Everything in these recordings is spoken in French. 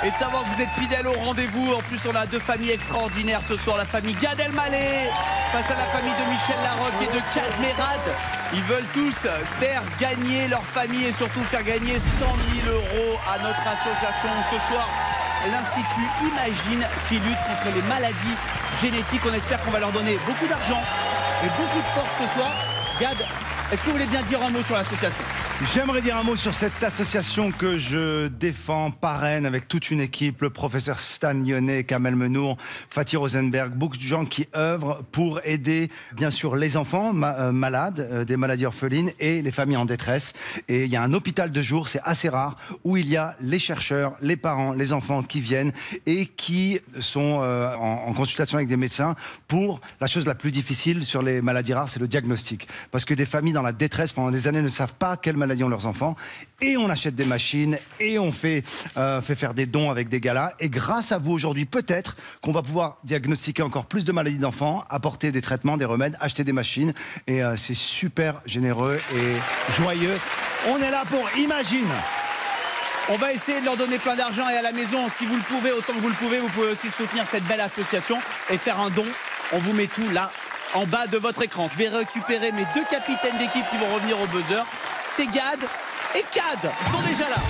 et de savoir que vous êtes fidèles au rendez-vous. En plus, on a deux familles extraordinaires ce soir. La famille Gad Elmaleh face à la famille de Michel Larocque et de Kad Merad. Ils veulent tous faire gagner leur famille et surtout faire gagner 100 000 € à notre association. Ce soir, l'Institut Imagine qui lutte contre les maladies génétiques. On espère qu'on va leur donner beaucoup d'argent et beaucoup de force ce soir. Gad, est-ce que vous voulez bien dire un mot sur l'association ? J'aimerais dire un mot sur cette association que je défends, parraine avec toute une équipe, le professeur Stan Lyonnais, Kamel Menour, Fatih Rosenberg, beaucoup de gens qui œuvrent pour aider bien sûr les enfants malades, des maladies orphelines et les familles en détresse. Et il y a un hôpital de jour, c'est assez rare, où il y a les chercheurs, les parents, les enfants qui viennent et qui sont en consultation avec des médecins pour la chose la plus difficile sur les maladies rares, c'est le diagnostic. Parce que des familles dans la détresse pendant des années ne savent pas quelle maladie ont leurs enfants, et on achète des machines et on fait faire des dons avec des galas, et grâce à vous aujourd'hui peut-être qu'on va pouvoir diagnostiquer encore plus de maladies d'enfants, apporter des traitements, des remèdes, acheter des machines, et c'est super généreux et joyeux. On est là pour Imagine. On va essayer de leur donner plein d'argent, et à la maison, si vous le pouvez, autant que vous le pouvez aussi soutenir cette belle association et faire un don. On vous met tout là en bas de votre écran. Je vais récupérer mes deux capitaines d'équipe qui vont revenir au buzzer. C'est Gad et Kad. Ils sont déjà là.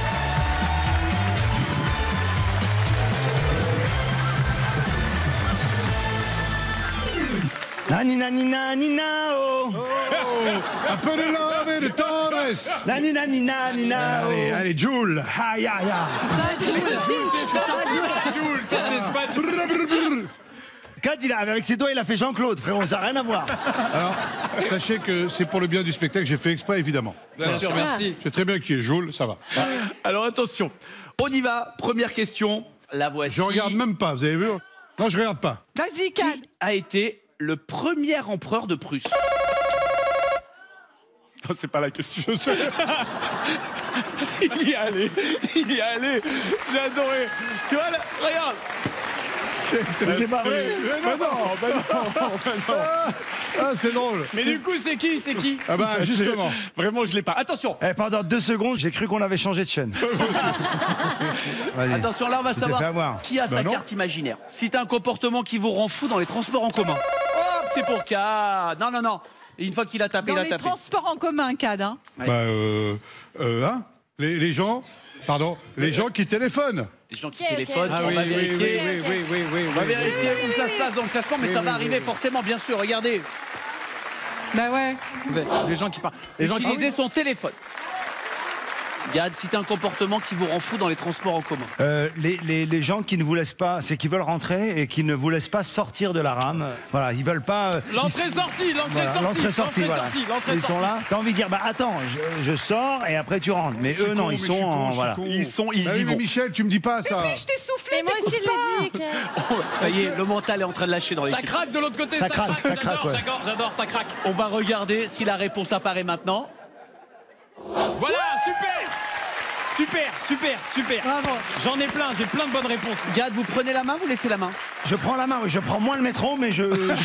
Nani nani nani nao. Un peu de love et de tendresse. Nani nani nani nao. Allez, Jules. Aïe aïe aïe. Ça, c'est pas... Kad, avec ses doigts, il a fait Jean-Claude, frérot, ça n'a rien à voir. Alors, sachez que c'est pour le bien du spectacle, j'ai fait exprès, évidemment. Bien sûr, merci. C'est très bien qui est Jules, ça va. Alors attention, on y va. Première question, la voici. Je regarde même pas, vous avez vu? Non, je regarde pas. Vas-y, Kad. Qui a été le premier empereur de Prusse? Non, c'est pas la question. Il y est allé, j'ai adoré. Tu vois, là, regarde. C'est pas vrai. Ah, c'est drôle. Mais du coup, c'est qui? Ah bah, justement. Vraiment, je l'ai pas. Attention. Pendant 2 secondes, j'ai cru qu'on avait changé de chaîne. Attention, là, on va Tu t'es fait avoir. savoir qui a sa non. carte imaginaire. Si t'as un comportement qui vous rend fou dans les transports en commun. Hop, c'est pour Kad. Non. Et une fois qu'il a tapé, Dans il a les tapé. transports en commun, Kad. Hein. Ouais. Bah, hein? Les gens, pardon, les gens qui téléphonent. Les gens qui téléphonent, Ah on oui, va oui, vérifier. oui. On va vérifier où ça se place dans le classement, mais ça va arriver forcément, bien sûr. Regardez, Bah ouais. Les gens qui parlent. Les gens qui utiliser son téléphone. Gad, si t'as un comportement qui vous rend fou dans les transports en commun. Les gens qui ne vous laissent pas, c'est qu'ils veulent rentrer et qui ne vous laissent pas sortir de la rame. Voilà, ils veulent pas. L'entrée-sortie, L'entrée-sortie, voilà. Ils sont là. T'as envie de dire, bah attends, je sors et après tu rentres. Mais eux, non, ils sont en. Voilà. Ils Bah y oui, mais vont. Michel, tu me dis pas ça. Si, je t'ai soufflé. Mais moi aussi, je l'ai dit. Ça y est, le mental est en train de lâcher dans Ça l'équipe. craque de l'autre côté, Ça ça craque, craque. ça craque, ouais. J'adore, ça craque. On va regarder si la réponse apparaît maintenant. Voilà, super. Bravo. J'en ai plein, j'ai plein de bonnes réponses. Gad, vous prenez la main, vous laissez la main? Je prends la main, oui, je prends moins le métro, mais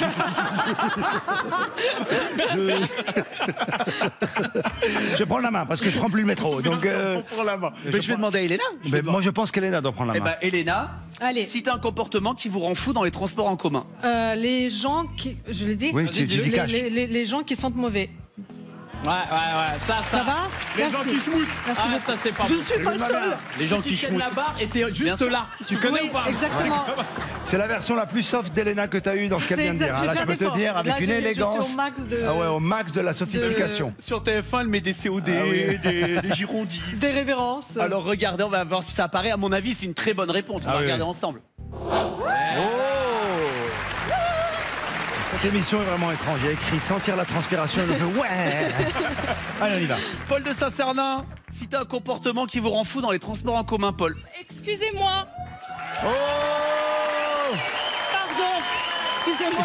je prends la main parce que je prends plus le métro. Donc, On prend la main. Mais je vais demander à Elena. moi, je pense qu'Elena doit prendre la Eh main. ben, Elena, Allez. si t'as un comportement qui vous rend fou dans les transports en commun. Les gens qui. Je l'ai dit. Oui, tu dis cash. Les gens qui sentent mauvais. Ouais, ça. Ça va? Les Merci. gens qui se moutent. Merci Ah, beaucoup. ça, c'est pas Je bon. suis pas le seul. Les gens Qui qui tiennent schmoutent. la barre et t'es Bien juste sûr. là. Tu connais Oui, ou pas? exactement. C'est la version la plus soft d'Elena que tu as eue dans ce qu'elle vient de dire. J'ai Là, fait je un peux te effort. dire, avec Là, une je suis élégance. au max de. Ah ouais, au max de la sophistication. Sur TF1, elle met des COD, Ah oui. des girondis. Des révérences. Alors regardez, on va voir si ça apparaît. À mon avis, c'est une très bonne réponse. On va oui, regarder oui. ensemble. Cette émission est vraiment étrange. Il y a écrit sentir la transpiration. Elle fait ouais. Allez, on y va. Paul de Saint-Cernin, si t'as un comportement qui vous rend fou dans les transports en commun, Paul. Excusez-moi. Oh. Pardon. Excusez-moi.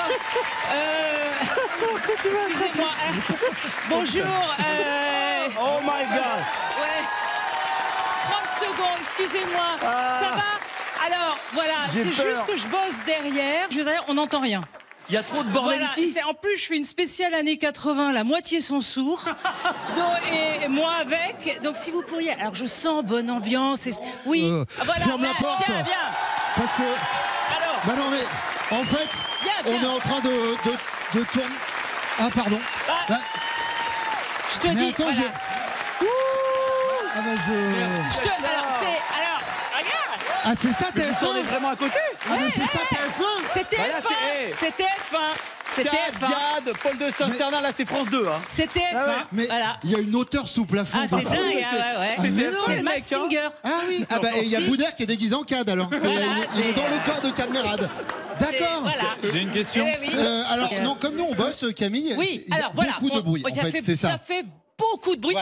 Excusez-moi. Bonjour. Oh my God. Ouais. 30 secondes, excusez-moi. Ça va? Alors, voilà, J'ai c'est peur. juste que je bosse derrière. Je veux dire, on n'entend rien. Il y a trop de bordel Voilà, ici. en plus, je fais une spéciale années 80, la moitié sont sourds. Et moi avec. Donc, si vous pourriez. Alors, je sens bonne ambiance. Oui. Voilà, ferme la viens, porte. Viens, viens. Parce que. Alors, Bah non, mais en fait, Viens, on viens. est en train de tourner. Ah, pardon. Bah, je te mais dis. attends, Voilà. Ah, bah, Alors, regarde. Ah, c'est ça, On est TF1. vraiment à côté. Ah, mais c'est ça, TF1. C'était Bah là, F1. c'est- C'était F1. C'était Cad, F1. Gad, Paul de Saint-Cernin, là c'est France 2. Hein. C'était F1. Mais Voilà. il y a une hauteur sous plafond. Ah, c'est parfois. dingue, ouais. C'était mais non. C'est le le mec, Mask hein. Singer. Ah oui. Ah bah et il y a Si. Boudère qui est déguisé en Cad alors. Il est dans le corps de Cadmerade. D'accord. Voilà. J'ai une question. Eh oui. Alors non, comme nous on bosse, Camille. Oui, il y a alors voilà. beaucoup de bruit. En ça fait, c'est ça. Ça fait beaucoup de bruit.